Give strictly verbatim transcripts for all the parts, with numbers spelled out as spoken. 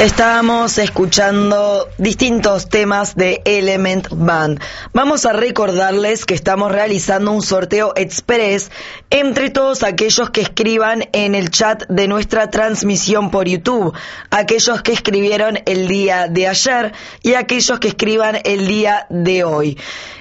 Estábamos escuchando distintos temas de Element Band. Vamos a recordarles que estamos realizando un sorteo express entre todos aquellos que escriban en el chat de nuestra transmisión por YouTube, aquellos que escribieron el día de ayer y aquellos que escriban el día de hoy.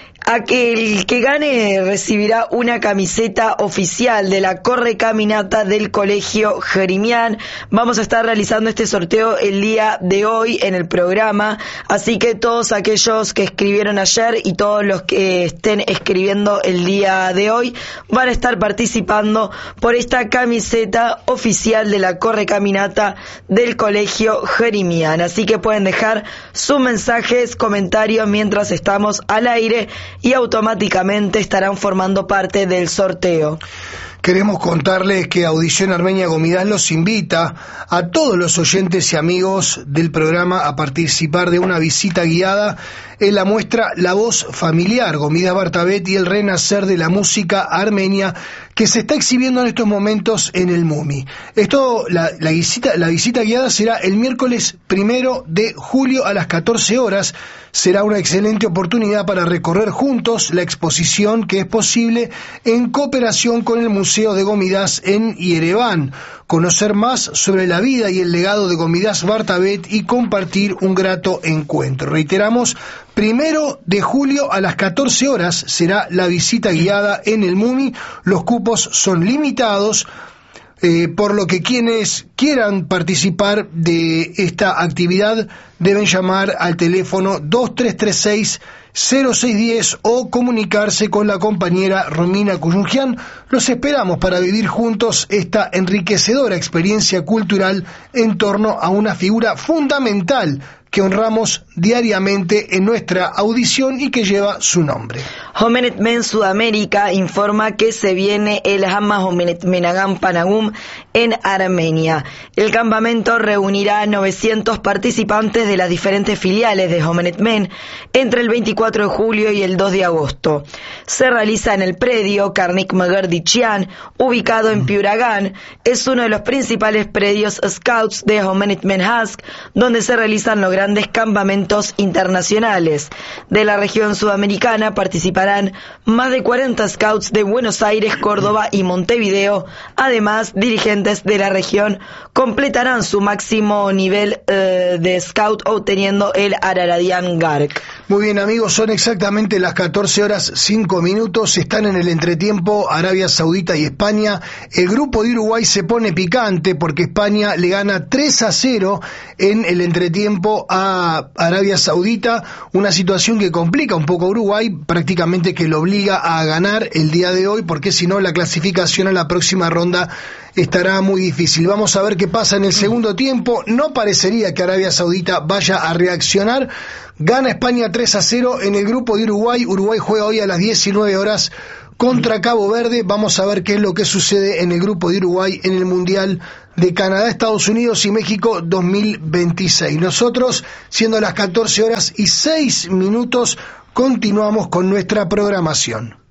Aquel que gane recibirá una camiseta oficial de la Correcaminata del Colegio Gerimián. Vamos a estar realizando este sorteo el día de hoy en el programa, así que todos aquellos que escribieron ayer y todos los que estén escribiendo el día de hoy van a estar participando por esta camiseta oficial de la Correcaminata del Colegio Gerimián. Así que pueden dejar sus mensajes, comentarios mientras estamos al aire y automáticamente estarán formando parte del sorteo. Queremos contarles que Audición Armenia Gomidás los invita a todos los oyentes y amigos del programa a participar de una visita guiada en la muestra La Voz Familiar, Gomidás Bartabet y el renacer de la música armenia, que se está exhibiendo en estos momentos en el MUMI. Esto, la, la visita, la visita guiada será el miércoles primero de julio a las catorce horas. Será una excelente oportunidad para recorrer juntos la exposición que es posible en cooperación con el Museo de Gomidás en Yerevan, conocer más sobre la vida y el legado de Gomidás Bartabet y compartir un grato encuentro. Reiteramos, primero de julio a las catorce horas será la visita guiada en el MUMI. Los cupos son limitados, eh, por lo que quienes quieran participar de esta actividad deben llamar al teléfono dos tres tres seis cero seis uno cero o comunicarse con la compañera Romina Cuyungian. Los esperamos para vivir juntos esta enriquecedora experiencia cultural en torno a una figura fundamental que honramos diariamente en nuestra audición y que lleva su nombre. Homenet Men Sudamérica informa que se viene el Hama Homenet Menagam Panagum en Armenia. El campamento reunirá a novecientos participantes de las diferentes filiales de Homenet Men entre el veinticuatro de julio y el dos de agosto. Se realiza en el predio Karnik Megerdichian, ubicado en Piuragán. Es uno de los principales predios scouts de Homenet Men Hask, donde se realizan los grandes campamentos internacionales. De la región sudamericana participarán más de cuarenta scouts de Buenos Aires, Córdoba y Montevideo. Además, dirigentes de la región completarán su máximo nivel eh, de scout obteniendo el Araradian Gark. Muy bien, amigos, son exactamente las catorce horas cinco minutos, están en el entretiempo Arabia Saudita y España. El grupo de Uruguay se pone picante porque España le gana tres a cero en el entretiempo a Arabia Saudita, una situación que complica un poco a Uruguay, prácticamente que lo obliga a ganar el día de hoy, porque si no la clasificación a la próxima ronda estará muy difícil. Vamos a ver qué pasa en el segundo tiempo. No parecería que Arabia Saudita vaya a reaccionar. Gana España tres a cero en el grupo de Uruguay. Uruguay juega hoy a las diecinueve horas contra Cabo Verde. Vamos a ver qué es lo que sucede en el grupo de Uruguay en el Mundial de Canadá, Estados Unidos y México dos mil veintiséis. Nosotros, siendo las catorce horas y seis minutos, continuamos con nuestra programación.